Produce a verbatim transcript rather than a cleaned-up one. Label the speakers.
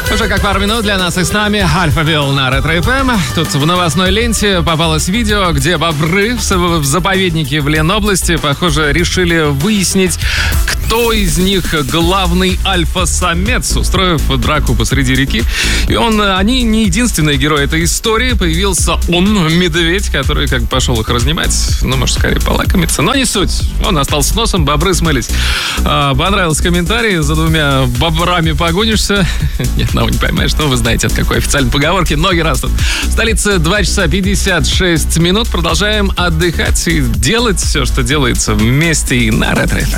Speaker 1: Уже как пару минут для нас и с нами Альфа-Вилл на Ретро-ФМ. Тут в новостной ленте попалось видео, где бобры в заповеднике в Ленобласти, похоже, решили выяснить, кто из них главный альфа-самец, устроив драку посреди реки. И он, они не единственные герои этой истории. Появился он, медведь, который как пошел их разнимать. Ну, может, скорее полакомиться. Но не суть. Он остался с носом, бобры смылись. А, понравился комментарий. За двумя бобрами погонишься. Нет, ну, не поймаешь, что вы знаете от какой официальной поговорки. Ноги растут. В столице два часа пятьдесят шесть минут. Продолжаем отдыхать и делать все, что делается вместе и на Ретро-ФМ.